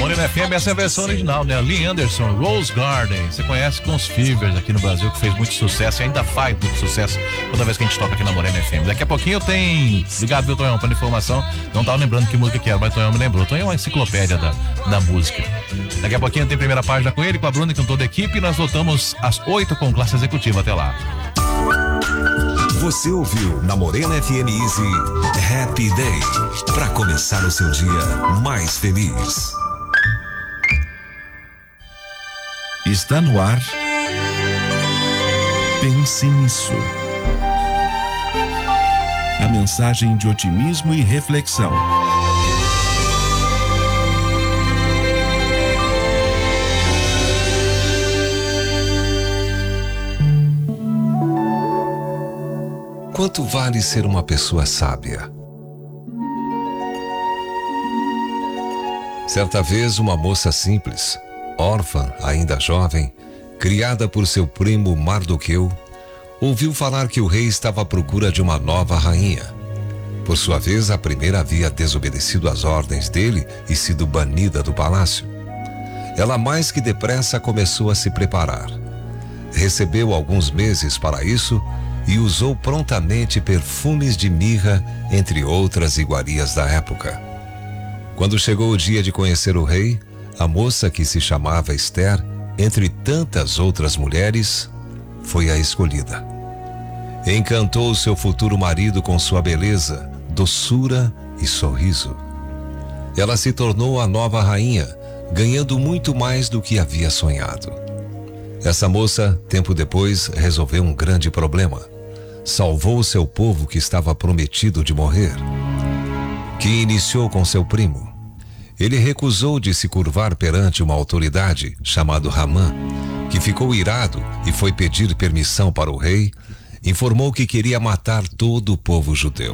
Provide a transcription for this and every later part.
Morena FM, essa é a versão original, né? Lee Anderson, Rose Garden. Você conhece com os Fevers aqui no Brasil, que fez muito sucesso e ainda faz muito sucesso toda vez que a gente toca aqui na Morena FM. Daqui a pouquinho eu tenho. Obrigado, viu, Tonhão, pela informação. Não tava lembrando que música que era, mas Tonhão me lembrou. Tonhão é uma enciclopédia da música. Daqui a pouquinho tem primeira página com ele, com a Bruna e com toda a equipe. E nós voltamos às 8 com classe executiva. Até lá. Você ouviu na Morena FM Easy Happy Day, para começar o seu dia mais feliz. Está no ar. Pense nisso. A mensagem de otimismo e reflexão. Quanto vale ser uma pessoa sábia? Certa vez, uma moça simples, órfã, ainda jovem, criada por seu primo Mardoqueu, ouviu falar que o rei estava à procura de uma nova rainha. Por sua vez, a primeira havia desobedecido às ordens dele e sido banida do palácio. Ela mais que depressa começou a se preparar. Recebeu alguns meses para isso e usou prontamente perfumes de mirra, entre outras iguarias da época. Quando chegou o dia de conhecer o rei, a moça, que se chamava Esther, entre tantas outras mulheres, foi a escolhida. Encantou seu futuro marido com sua beleza, doçura e sorriso. Ela se tornou a nova rainha, ganhando muito mais do que havia sonhado. Essa moça, tempo depois, resolveu um grande problema. Salvou seu povo que estava prometido de morrer. Que iniciou com seu primo. Ele recusou de se curvar perante uma autoridade chamado Ramã, que ficou irado e foi pedir permissão para o rei. Informou que queria matar todo o povo judeu.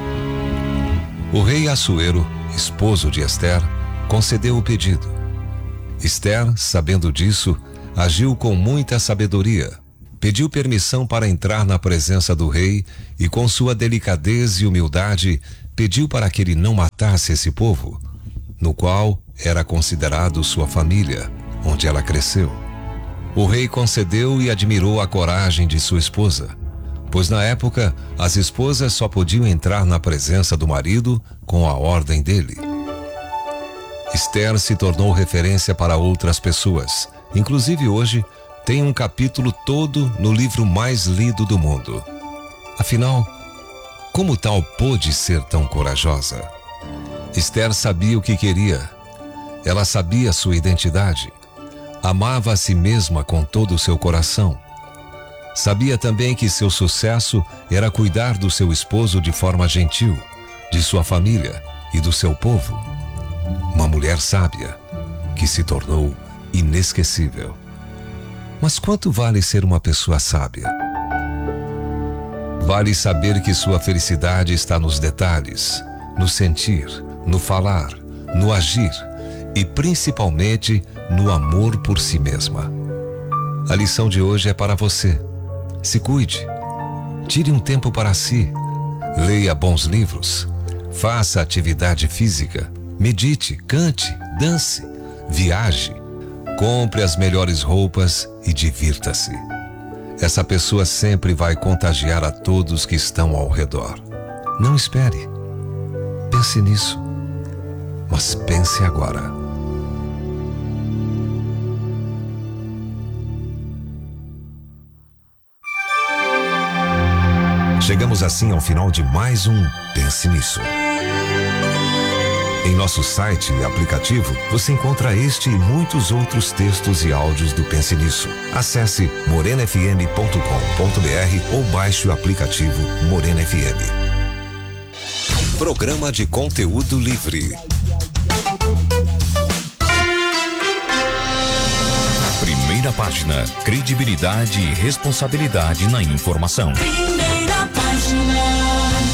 O rei Assuero, esposo de Esther, concedeu o pedido. Esther, sabendo disso, agiu com muita sabedoria. Pediu permissão para entrar na presença do rei e, com sua delicadeza e humildade, pediu para que ele não matasse esse povo, no qual era considerado sua família, onde ela cresceu. O rei concedeu e admirou a coragem de sua esposa, pois na época as esposas só podiam entrar na presença do marido com a ordem dele. Esther se tornou referência para outras pessoas, inclusive hoje tem um capítulo todo no livro mais lido do mundo. Afinal, como tal pôde ser tão corajosa? Esther sabia o que queria. Ela sabia sua identidade. Amava a si mesma com todo o seu coração. Sabia também que seu sucesso era cuidar do seu esposo de forma gentil, de sua família e do seu povo. Uma mulher sábia que se tornou inesquecível. Mas quanto vale ser uma pessoa sábia? Vale saber que sua felicidade está nos detalhes, no sentir, no falar, no agir e principalmente no amor por si mesma. A lição de hoje é para você. Se cuide, tire um tempo para si, leia bons livros, faça atividade física, medite, cante, dance, viaje, compre as melhores roupas e divirta-se. Essa pessoa sempre vai contagiar a todos que estão ao redor. Não espere. Pense nisso. Mas pense agora. Chegamos assim ao final de mais um Pense Nisso. Em nosso site e aplicativo, você encontra este e muitos outros textos e áudios do Pense Nisso. Acesse morenafm.com.br ou baixe o aplicativo Morena FM. Programa de conteúdo livre. Primeira página. Credibilidade e responsabilidade na informação. Primeira página.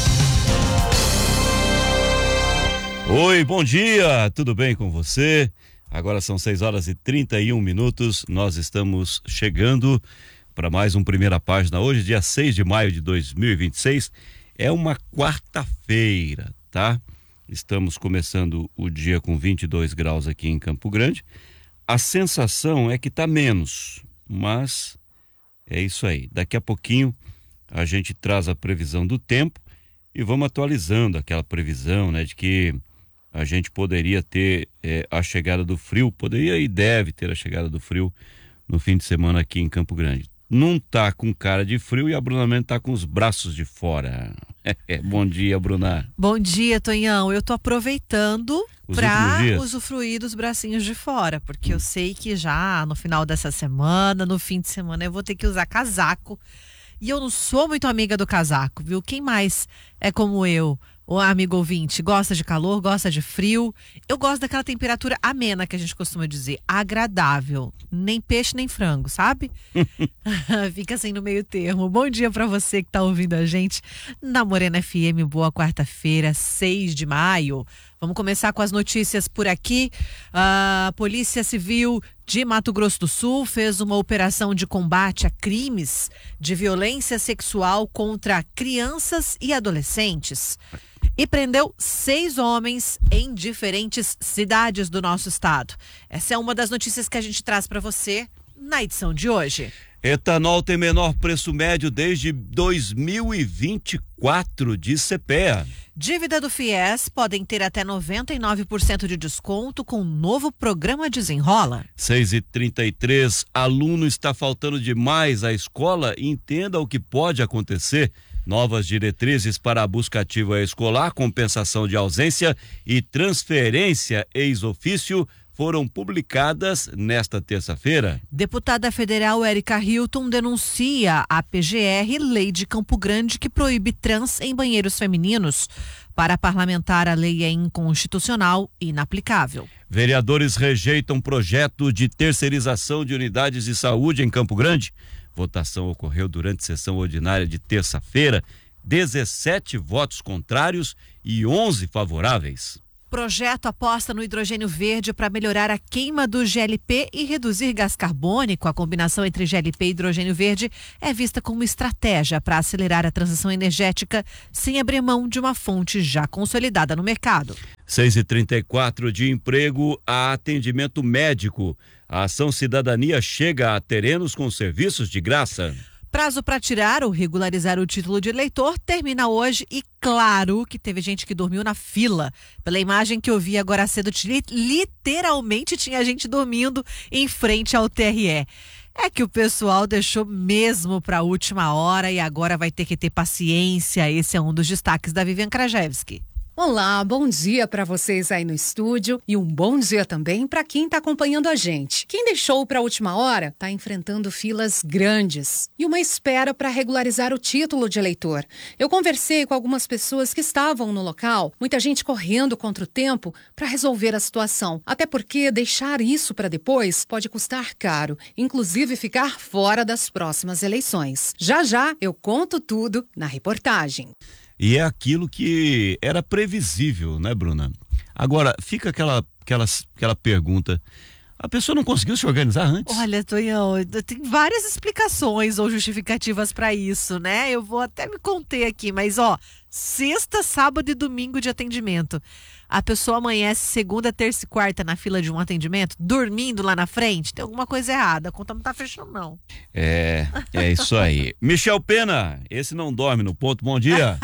Oi, bom dia, tudo bem com você? Agora são 6h31, nós estamos chegando para mais um Primeira Página. Hoje, dia 6 de maio de 2026, é uma quarta-feira, tá? Estamos começando o dia com 22 graus aqui em Campo Grande. A sensação é que está menos, mas é isso aí. Daqui a pouquinho a gente traz a previsão do tempo e vamos atualizando aquela previsão, né, de que a gente poderia ter a chegada do frio, poderia e deve ter a chegada do frio no fim de semana aqui em Campo Grande. Não tá com cara de frio e a Bruna Mendes tá com os braços de fora. Bom dia, Bruna. Bom dia, Tonhão. Eu tô aproveitando para usufruir dos bracinhos de fora, porque eu sei que já no final dessa semana, no fim de semana, eu vou ter que usar casaco. E eu não sou muito amiga do casaco, viu? Quem mais é como eu? O amigo ouvinte, gosta de calor, gosta de frio. Eu gosto daquela temperatura amena que a gente costuma dizer, agradável. Nem peixe, nem frango, sabe? Fica assim no meio termo. Bom dia pra você que tá ouvindo a gente na Morena FM. Boa quarta-feira, 6 de maio. Vamos começar com as notícias por aqui. A Polícia Civil de Mato Grosso do Sul fez uma operação de combate a crimes de violência sexual contra crianças e adolescentes e prendeu 6 homens em diferentes cidades do nosso estado. Essa é uma das notícias que a gente traz para você na edição de hoje. Etanol tem menor preço médio desde 2024, diz CPEA. Dívida do FIES podem ter até 99% de desconto com o novo programa Desenrola. 6h33, aluno está faltando demais à escola? Entenda o que pode acontecer. Novas diretrizes para a busca ativa escolar, compensação de ausência e transferência ex-ofício foram publicadas nesta terça-feira. Deputada federal Érica Hilton denuncia a PGR, lei de Campo Grande, que proíbe trans em banheiros femininos. Para a parlamentar, a lei é inconstitucional e inaplicável. Vereadores rejeitam projeto de terceirização de unidades de saúde em Campo Grande. Votação ocorreu durante sessão ordinária de terça-feira. 17 votos contrários e 11 favoráveis. Projeto aposta no hidrogênio verde para melhorar a queima do GLP e reduzir gás carbônico. A combinação entre GLP e hidrogênio verde é vista como estratégia para acelerar a transição energética sem abrir mão de uma fonte já consolidada no mercado. 6h34, de emprego a atendimento médico. A Ação Cidadania chega a terrenos com serviços de graça. Prazo para tirar ou regularizar o título de eleitor termina hoje e claro que teve gente que dormiu na fila. Pela imagem que eu vi agora cedo, literalmente tinha gente dormindo em frente ao TRE. É que o pessoal deixou mesmo para a última hora e agora vai ter que ter paciência. Esse é um dos destaques da Vivian Krajewski. Olá, bom dia para vocês aí no estúdio e um bom dia também para quem está acompanhando a gente. Quem deixou para a última hora está enfrentando filas grandes e uma espera para regularizar o título de eleitor. Eu conversei com algumas pessoas que estavam no local, muita gente correndo contra o tempo para resolver a situação. Até porque deixar isso para depois pode custar caro, inclusive ficar fora das próximas eleições. Já já eu conto tudo na reportagem. E é aquilo que era previsível, né, Bruna? Agora, fica aquela pergunta. A pessoa não conseguiu se organizar antes? Olha, Tonhão, tem várias explicações ou justificativas para isso, né? Eu vou até me conter aqui, mas sexta, sábado e domingo de atendimento. A pessoa amanhece segunda, terça e quarta na fila de um atendimento, dormindo lá na frente, tem alguma coisa errada, a conta não tá fechando não. É isso aí. Michel Pena, esse não dorme no ponto, bom dia.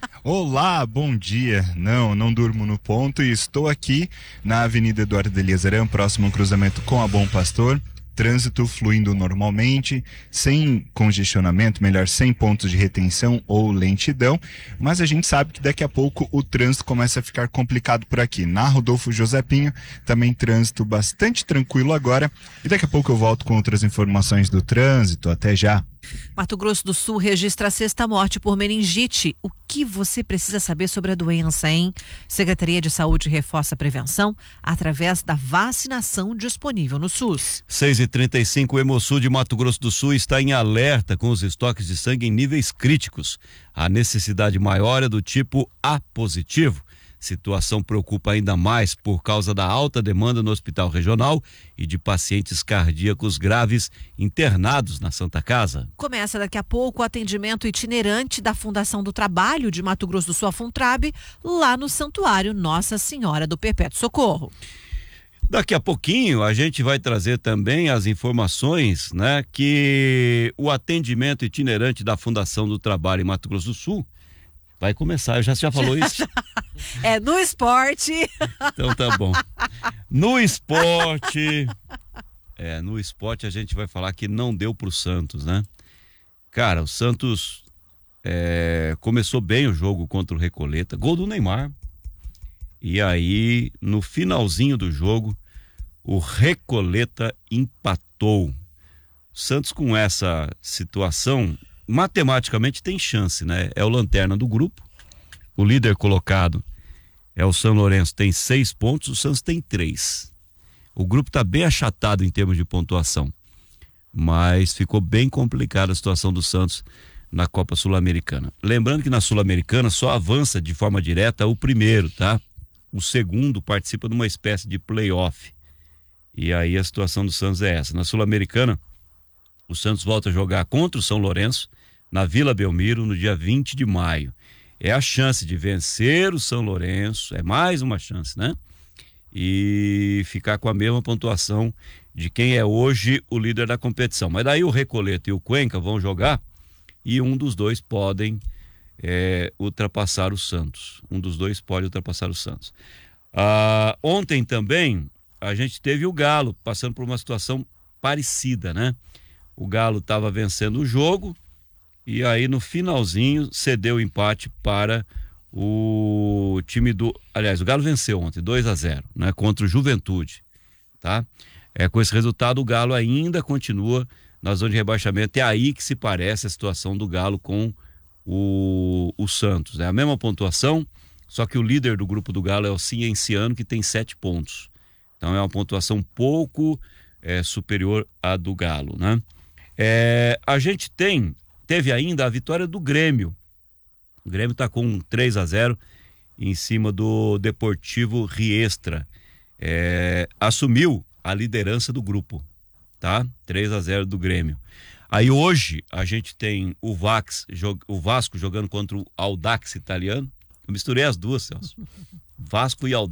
Olá, bom dia. Não durmo no ponto e estou aqui na Avenida Eduardo Eliazarã, próximo ao cruzamento com a Bom Pastor. Trânsito fluindo normalmente, sem congestionamento, melhor, sem pontos de retenção ou lentidão, mas a gente sabe que daqui a pouco o trânsito começa a ficar complicado por aqui. Na Rodolfo José Pinho, também trânsito bastante tranquilo agora, e daqui a pouco eu volto com outras informações do trânsito. Até já. Mato Grosso do Sul registra a 6ª morte por meningite. O que você precisa saber sobre a doença, hein? Secretaria de Saúde reforça a prevenção através da vacinação disponível no SUS. 6h35, o Hemosul de Mato Grosso do Sul está em alerta com os estoques de sangue em níveis críticos. A necessidade maior é do tipo A positivo. Situação preocupa ainda mais por causa da alta demanda no hospital regional e de pacientes cardíacos graves internados na Santa Casa. Começa daqui a pouco o atendimento itinerante da Fundação do Trabalho de Mato Grosso do Sul, a Funtrab, lá no Santuário Nossa Senhora do Perpétuo Socorro. Daqui a pouquinho a gente vai trazer também as informações, né, que o atendimento itinerante da Fundação do Trabalho em Mato Grosso do Sul vai começar. Já falou isso? É no esporte. Então tá bom. No esporte a gente vai falar que não deu pro Santos, né? Cara, o Santos começou bem o jogo contra o Recoleta, gol do Neymar. E aí, no finalzinho do jogo, o Recoleta empatou. O Santos, com essa situação, matematicamente tem chance, né? É o lanterna do grupo. O líder colocado é o São Lourenço, tem 6 pontos, o Santos tem 3. O grupo está bem achatado em termos de pontuação, mas ficou bem complicada a situação do Santos na Copa Sul-Americana. Lembrando que na Sul-Americana só avança de forma direta o primeiro, tá? O segundo participa de uma espécie de play-off. E aí a situação do Santos é essa. Na Sul-Americana, o Santos volta a jogar contra o São Lourenço, na Vila Belmiro, no dia 20 de maio. É a chance de vencer o São Lourenço, é mais uma chance, né? E ficar com a mesma pontuação de quem é hoje o líder da competição. Mas daí o Recoleta e o Cuenca vão jogar e um dos dois podem ultrapassar o Santos. Um dos dois pode ultrapassar o Santos. Ontem também a gente teve o Galo passando por uma situação parecida, né? O Galo estava vencendo o jogo e aí no finalzinho cedeu o empate para o time do... Aliás, o Galo venceu ontem, 2-0, né? Contra o Juventude, tá? Com esse resultado o Galo ainda continua na zona de rebaixamento. É aí que se parece a situação do Galo com o Santos. É a mesma pontuação, só que o líder do grupo do Galo é o Cienciano, que tem 7 pontos. Então é uma pontuação um pouco superior à do Galo, né? A gente teve ainda a vitória do Grêmio. O Grêmio está com 3-0 em cima do Deportivo Riestra. Assumiu a liderança do grupo, tá? 3-0 do Grêmio. Aí hoje a gente tem o Vasco jogando contra o Audax italiano. Eu misturei as duas, Celso. Vasco e Audax.